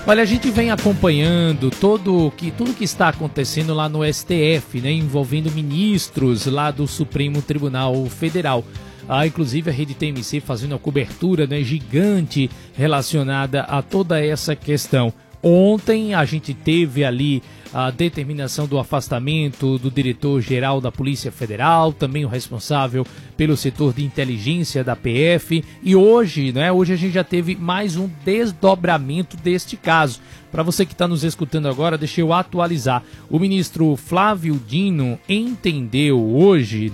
Olha, a gente vem acompanhando tudo que está acontecendo lá no STF, né, envolvendo ministros lá do Supremo Tribunal Federal. Inclusive a Rede TMC fazendo uma cobertura, né, gigante relacionada a toda essa questão. Ontem a gente teve ali a determinação do afastamento do diretor-geral da Polícia Federal, também o responsável pelo setor de inteligência da PF, e hoje, né, hoje a gente já teve mais um desdobramento deste caso. Para você que está nos escutando agora, deixa eu atualizar. O ministro Flávio Dino atendeu hoje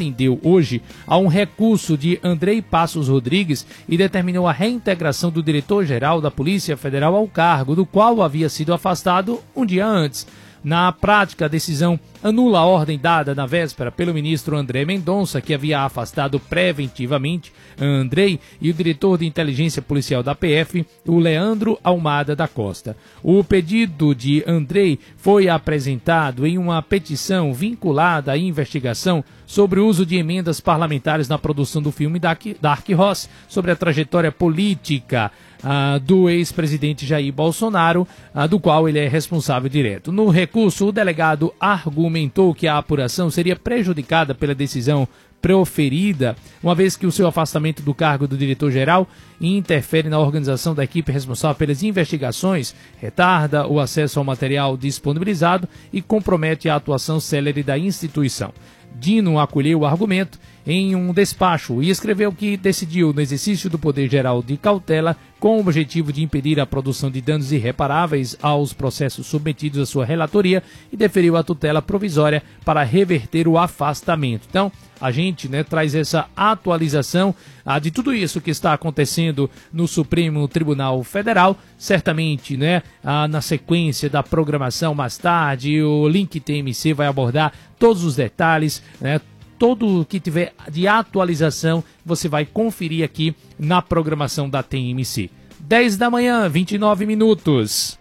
a um recurso de Andrei Passos Rodrigues e determinou a reintegração do diretor-geral da Polícia Federal ao cargo, do qual havia sido afastado um dia antes. Na prática, a decisão anula a ordem dada na véspera pelo ministro André Mendonça, que havia afastado preventivamente Andrei e o diretor de inteligência policial da PF, o Leandro Almada da Costa. O pedido de Andrei foi apresentado em uma petição vinculada à investigação sobre o uso de emendas parlamentares na produção do filme Dark Horse, sobre a trajetória política do ex-presidente Jair Bolsonaro, do qual ele é responsável direto. No recurso, o delegado argumentou que a apuração seria prejudicada pela decisão proferida, uma vez que o seu afastamento do cargo do diretor-geral interfere na organização da equipe responsável pelas investigações, retarda o acesso ao material disponibilizado e compromete a atuação célere da instituição. Dino acolheu o argumento em um despacho e escreveu que decidiu, no exercício do poder geral de cautela, com o objetivo de impedir a produção de danos irreparáveis aos processos submetidos à sua relatoria, e deferiu a tutela provisória para reverter o afastamento. Então, a gente, né, traz essa atualização de tudo isso que está acontecendo no Supremo Tribunal Federal. Certamente, né, na sequência da programação mais tarde, o Link TMC vai abordar todos os detalhes, né, todo o que tiver de atualização, você vai conferir aqui na programação da TMC. 10 da manhã, 29 minutos.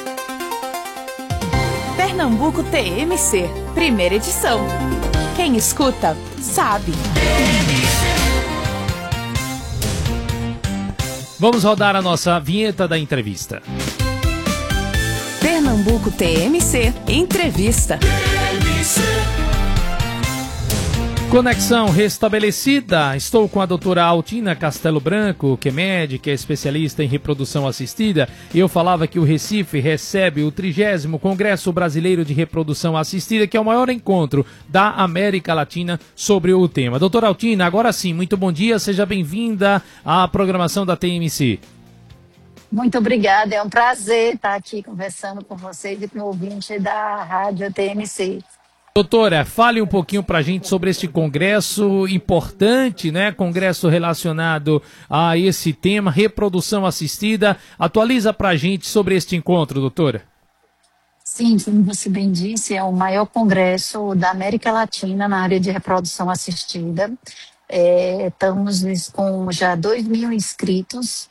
Pernambuco TMC, primeira edição. Quem escuta, sabe. Vamos rodar a nossa vinheta da entrevista. Pernambuco TMC, entrevista. Conexão restabelecida. Estou com a doutora Altina Castelo Branco, que é médica, é especialista em reprodução assistida. E eu falava que o Recife recebe o 30º Congresso Brasileiro de Reprodução Assistida, que é o maior encontro da América Latina sobre o tema. Doutora Altina, agora sim, muito bom dia, seja bem-vinda à programação da TMC. Muito obrigada, é um prazer estar aqui conversando com vocês e com o ouvinte da Rádio TMC. Doutora, fale um pouquinho para a gente sobre este congresso importante, né? Congresso relacionado a esse tema, reprodução assistida. Atualiza para a gente sobre este encontro, doutora. Sim, como você bem disse, é o maior congresso da América Latina na área de reprodução assistida. Estamos com já 2.000 inscritos,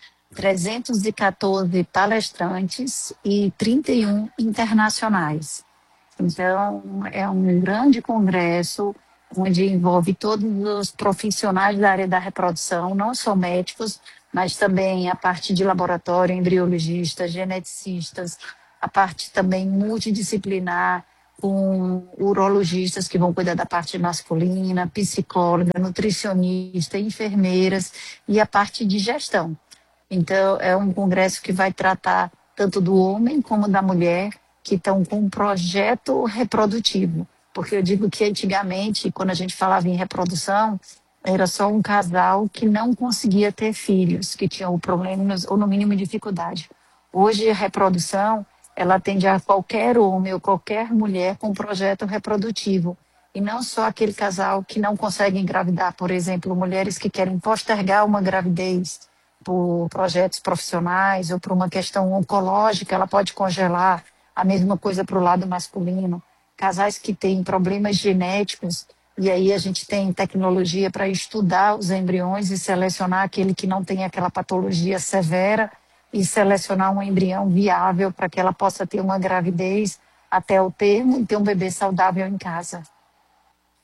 314 palestrantes e 31 internacionais. Então, é um grande congresso onde envolve todos os profissionais da área da reprodução, não só médicos, mas também a parte de laboratório, embriologistas, geneticistas, a parte também multidisciplinar, com urologistas que vão cuidar da parte masculina, psicóloga, nutricionista, enfermeiras e a parte de gestão. Então, é um congresso que vai tratar tanto do homem como da mulher, que estão com um projeto reprodutivo. Porque eu digo que antigamente, quando a gente falava em reprodução, era só um casal que não conseguia ter filhos, que tinham problemas ou no mínimo dificuldade. Hoje a reprodução, ela atende a qualquer homem ou qualquer mulher com projeto reprodutivo. E não só aquele casal que não consegue engravidar. Por exemplo, mulheres que querem postergar uma gravidez por projetos profissionais ou por uma questão oncológica, ela pode congelar. A mesma coisa para o lado masculino. Casais que têm problemas genéticos, e aí a gente tem tecnologia para estudar os embriões e selecionar aquele que não tem aquela patologia severa e selecionar um embrião viável para que ela possa ter uma gravidez até o termo e ter um bebê saudável em casa.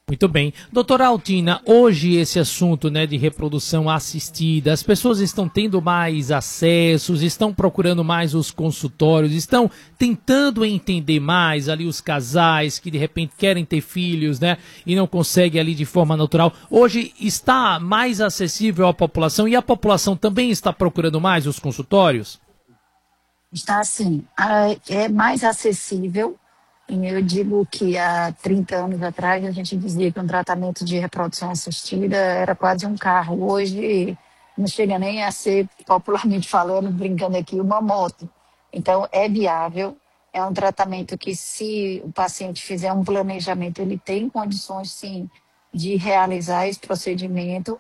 Muito bem. Doutora Altina, hoje esse assunto, né, de reprodução assistida, as pessoas estão tendo mais acessos, estão procurando mais os consultórios, estão tentando entender mais ali os casais que de repente querem ter filhos, né, e não conseguem ali de forma natural. Hoje está mais acessível à população e a população também está procurando mais os consultórios? Está assim, é mais acessível. E eu digo que há 30 anos atrás a gente dizia que um tratamento de reprodução assistida era quase um carro. Hoje não chega nem a ser, popularmente falando, brincando aqui, uma moto. Então é viável, é um tratamento que, se o paciente fizer um planejamento, ele tem condições sim de realizar esse procedimento.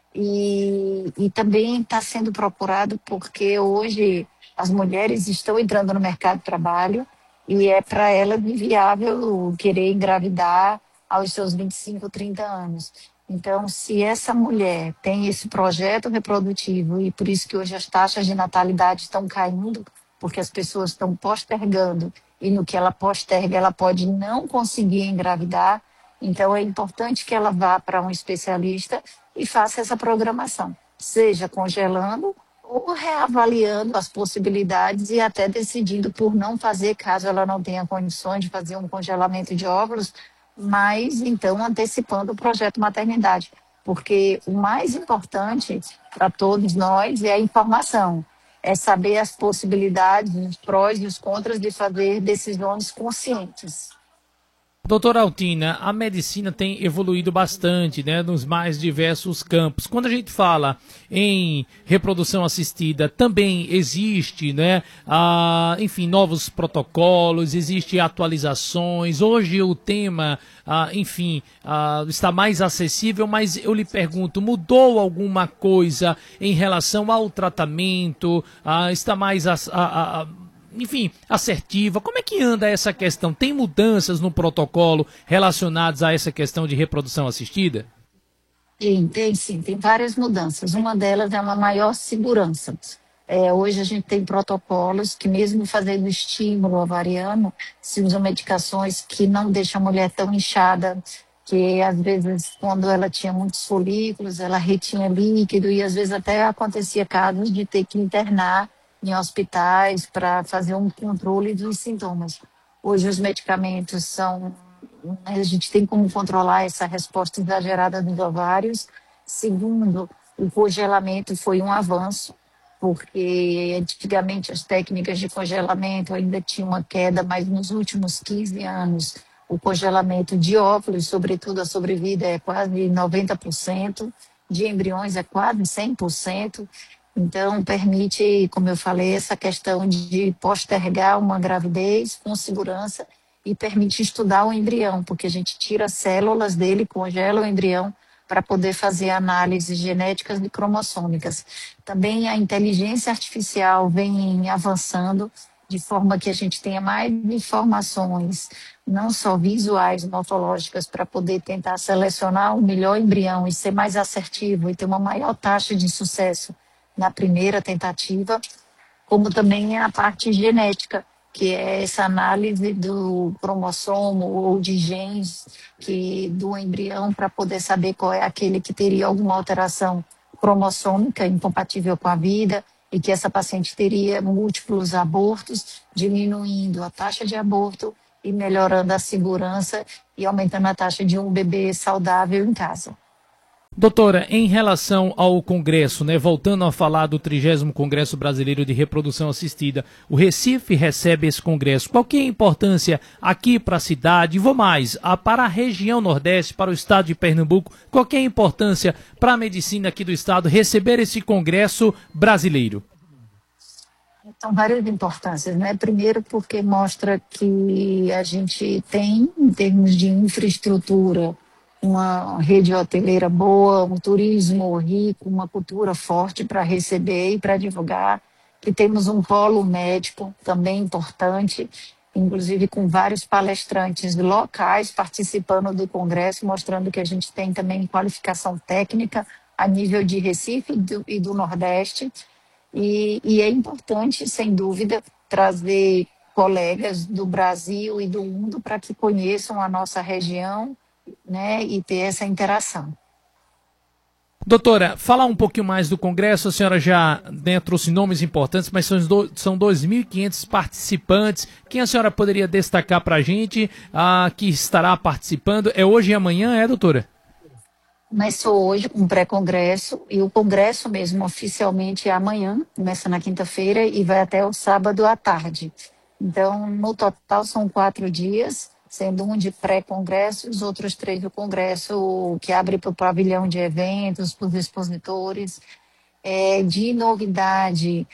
E também está sendo procurado porque hoje as mulheres estão entrando no mercado de trabalho e é para elas inviável querer engravidar aos seus 25, 30 anos. Então, se essa mulher tem esse projeto reprodutivo, e por isso que hoje as taxas de natalidade estão caindo, porque as pessoas estão postergando, e no que ela posterga, ela pode não conseguir engravidar, então é importante que ela vá para um especialista e faça essa programação, seja congelando ou reavaliando as possibilidades e até decidindo por não fazer, caso ela não tenha condições de fazer um congelamento de óvulos, mas então antecipando o projeto maternidade. Porque o mais importante para todos nós é a informação, é saber as possibilidades, os prós e os contras de fazer decisões conscientes. Doutora Altina, a medicina tem evoluído bastante, né, nos mais diversos campos. Quando a gente fala em reprodução assistida, também existe, né, enfim, novos protocolos, existem atualizações. Hoje o tema, enfim, está mais acessível, mas eu lhe pergunto, mudou alguma coisa em relação ao tratamento? Está mais enfim, assertiva? Como é que anda essa questão? Tem mudanças no protocolo relacionadas a essa questão de reprodução assistida? Tem sim, tem várias mudanças. Uma delas é uma maior segurança. Hoje a gente tem protocolos que, mesmo fazendo estímulo ovariano, se usam medicações que não deixam a mulher tão inchada, que às vezes, quando ela tinha muitos folículos, ela retinha líquido e às vezes até acontecia casos de ter que internar em hospitais para fazer um controle dos sintomas. Hoje os medicamentos são, a gente tem como controlar essa resposta exagerada dos ovários. Segundo, o congelamento foi um avanço, porque antigamente as técnicas de congelamento ainda tinham uma queda, mas nos últimos 15 anos o congelamento de óvulos, sobretudo a sobrevida, é quase 90%, de embriões é quase 100%. Então, permite, como eu falei, essa questão de postergar uma gravidez com segurança e permite estudar o embrião, porque a gente tira células dele, congela o embrião para poder fazer análises genéticas e cromossômicas. Também a inteligência artificial vem avançando de forma que a gente tenha mais informações, não só visuais, morfológicas, para poder tentar selecionar o melhor embrião e ser mais assertivo e ter uma maior taxa de sucesso na primeira tentativa, como também a parte genética, que é essa análise do cromossomo ou de genes do embrião para poder saber qual é aquele que teria alguma alteração cromossômica incompatível com a vida e que essa paciente teria múltiplos abortos, diminuindo a taxa de aborto e melhorando a segurança e aumentando a taxa de um bebê saudável em casa. Doutora, em relação ao Congresso, né, voltando a falar do 30º Congresso Brasileiro de Reprodução Assistida, o Recife recebe esse congresso. Qual que é a importância aqui para a cidade, vou mais, para a região Nordeste, para o estado de Pernambuco, qual que é a importância para a medicina aqui do estado receber esse congresso brasileiro? São várias importâncias, né? Primeiro porque mostra que a gente tem, em termos de infraestrutura, uma rede hoteleira boa, um turismo rico, uma cultura forte para receber e para divulgar, que temos um polo médico também importante, inclusive com vários palestrantes locais participando do congresso, mostrando que a gente tem também qualificação técnica a nível de Recife e do Nordeste, e é importante, sem dúvida, trazer colegas do Brasil e do mundo para que conheçam a nossa região, né, e ter essa interação. Doutora, falar um pouquinho mais do Congresso, a senhora já trouxe nomes importantes, mas são 2.500 participantes. Quem a senhora poderia destacar para a gente que estará participando? É hoje e amanhã, doutora? Começou hoje com um pré-congresso e o congresso mesmo oficialmente é amanhã, começa na quinta-feira e vai até o sábado à tarde. Então, no total são 4 dias, sendo um de pré-congresso e os outros 3 do congresso, que abre para o pavilhão de eventos, para os expositores. De novidade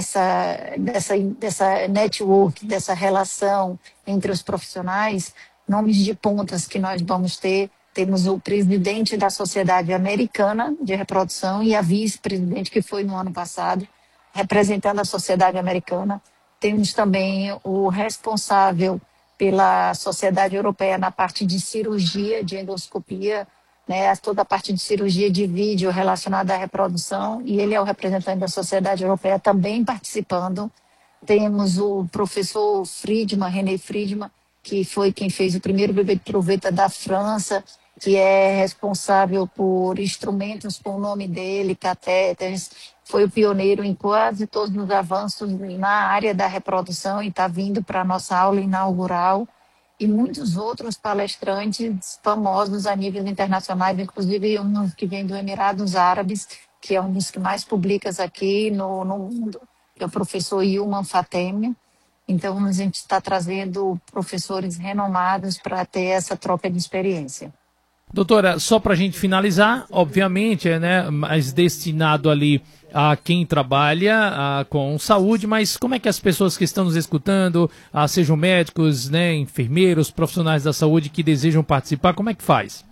dessa network, dessa relação entre os profissionais, nomes de pontas que nós vamos ter. Temos o presidente da Sociedade Americana de Reprodução e a vice-presidente, que foi no ano passado, representando a Sociedade Americana. Temos também o responsável pela Sociedade Europeia na parte de cirurgia, de endoscopia, né, toda a parte de cirurgia de vídeo relacionada à reprodução, e ele é o representante da Sociedade Europeia também participando. Temos o professor Friedman, René Friedman, que foi quem fez o primeiro bebê de proveta da França, que é responsável por instrumentos com o nome dele, catéteres, foi o pioneiro em quase todos os avanços na área da reprodução e está vindo para a nossa aula inaugural. E muitos outros palestrantes famosos a nível internacional, inclusive um que vem do Emirados Árabes, que é um dos que mais publica aqui no mundo, que é o professor Yuman Fatemi. Então, a gente está trazendo professores renomados para ter essa troca de experiência. Doutora, só para a gente finalizar, obviamente, mas destinado ali a quem trabalha com saúde, mas como é que as pessoas que estão nos escutando, sejam médicos, enfermeiros, profissionais da saúde que desejam participar, como é que faz?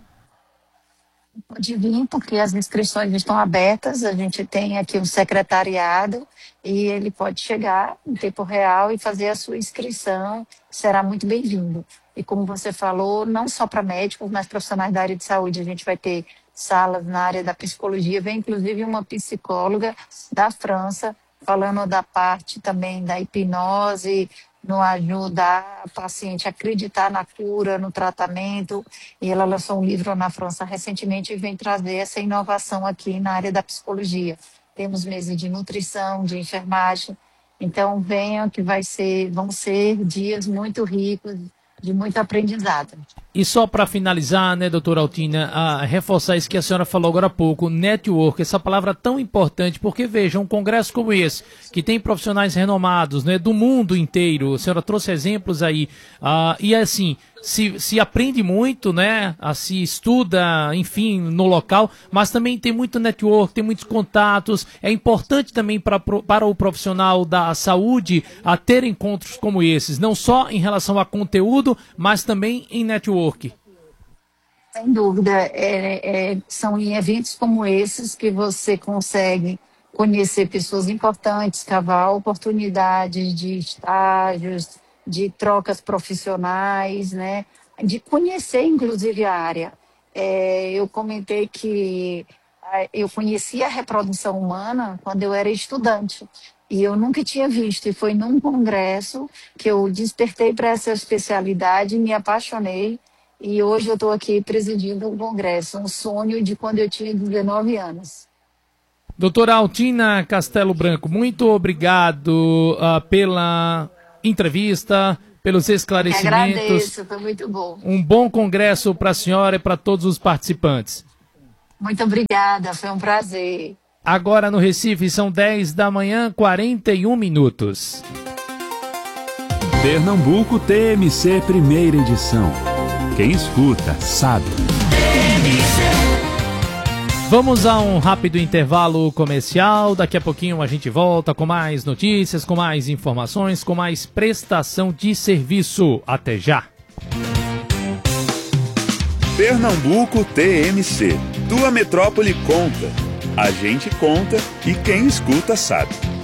Pode vir, porque as inscrições estão abertas, a gente tem aqui um secretariado e ele pode chegar em tempo real e fazer a sua inscrição, será muito bem-vindo. E como você falou, não só para médicos, mas profissionais da área de saúde, a gente vai ter salas na área da psicologia, vem inclusive uma psicóloga da França, falando da parte também da hipnose, no ajudar a paciente a acreditar na cura, no tratamento. E ela lançou um livro na França recentemente e vem trazer essa inovação aqui na área da psicologia. Temos mesas de nutrição, de enfermagem. Então venham que vão ser dias muito ricos, de muito aprendizado. E só para finalizar, doutora Altina, reforçar isso que a senhora falou agora há pouco, network, essa palavra tão importante, porque veja, um congresso como esse, que tem profissionais renomados, do mundo inteiro, a senhora trouxe exemplos aí, e assim, se aprende muito, se estuda, enfim, no local, mas também tem muito network, tem muitos contatos, é importante também para o profissional da saúde ter encontros como esses, não só em relação a conteúdo, mas também em network. Sem dúvida, são em eventos como esses que você consegue conhecer pessoas importantes, cavar oportunidades de estágios, de trocas profissionais, de conhecer inclusive a área. Eu comentei que eu conheci a reprodução humana quando eu era estudante e eu nunca tinha visto, e foi num congresso que eu despertei para essa especialidade, me apaixonei. E hoje eu estou aqui presidindo um congresso, um sonho de quando eu tinha 19 anos. Doutora Altina Castelo Branco, muito obrigado pela entrevista, pelos esclarecimentos. Eu agradeço, foi muito bom. Um bom congresso para a senhora e para todos os participantes. Muito obrigada, foi um prazer. Agora no Recife são 10 da manhã, 41 minutos. Pernambuco TMC, primeira edição. Quem escuta, sabe. Vamos a um rápido intervalo comercial. Daqui a pouquinho a gente volta com mais notícias, com mais informações, com mais prestação de serviço. Até já. Pernambuco TMC. Tua metrópole conta. A gente conta e quem escuta sabe.